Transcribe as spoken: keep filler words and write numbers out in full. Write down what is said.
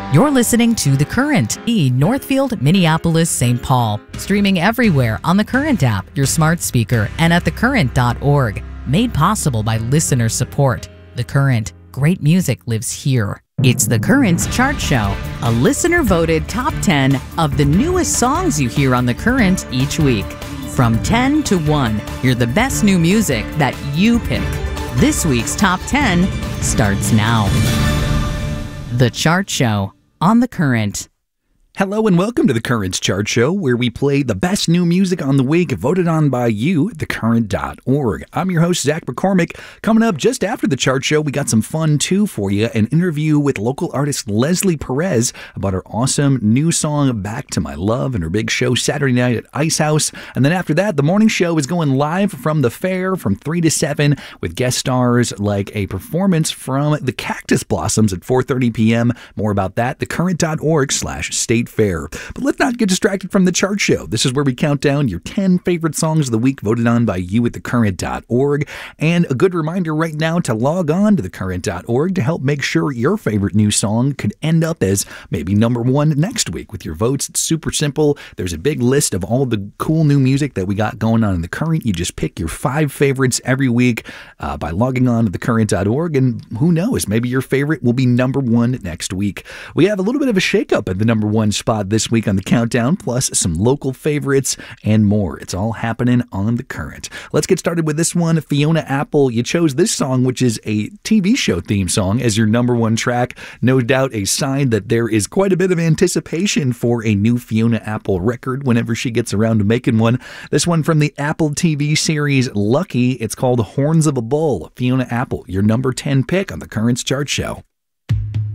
You're listening to The Current, E. Northfield, Minneapolis, Saint Paul. Streaming everywhere on the Current app, your smart speaker, and at the current dot org. Made possible by listener support. The Current. Great music lives here. It's The Current's chart show, a listener-voted top ten of the newest songs you hear on The Current each week. From ten to one, hear the best new music that you pick. This week's top ten starts now. The Chart Show on The Current. Hello and welcome to The Current's Chart Show, where we play the best new music on the week voted on by you at the current dot org. I'm your host, Zach McCormick. Coming up just after the Chart Show, we got some fun, too, for you. An interview with local artist Leslie Perez about her awesome new song, Back to My Love, and her big show Saturday night at Ice House. And then after that, the morning show is going live from the fair from three to seven with guest stars like a performance from the Cactus Blossoms at four thirty p.m. More about that, the current dot org slash state fair. But let's not get distracted from the chart show. This is where we count down your ten favorite songs of the week voted on by you at the current dot org. And a good reminder right now to log on to the current dot org to help make sure your favorite new song could end up as maybe number one next week with your votes. It's super simple. There's a big list of all the cool new music that we got going on in the Current. You just pick your five favorites every week uh, by logging on to the current dot org. And who knows, maybe your favorite will be number one next week. We have a little bit of a shakeup at the number one spot this week on the countdown, plus some local favorites and more. It's all happening on the Current. Let's get started with this one. Fiona Apple, you chose this song, which is a T V show theme song, as your number one track. No doubt a sign that there is quite a bit of anticipation for a new Fiona Apple record whenever she gets around to making one. This one from the Apple T V series Lucky. It's called Horns of a Bull. Fiona Apple, your number ten pick on the Current's chart show.